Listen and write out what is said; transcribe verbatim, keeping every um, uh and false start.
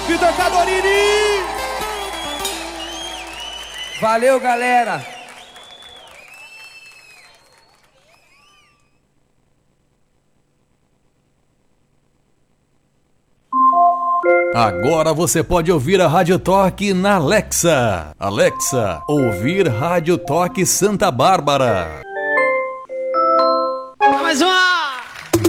Vitor Cadorini! Valeu, galera! Agora você pode ouvir a Rádio Toque na Alexa. Alexa, ouvir Rádio Toque Santa Bárbara.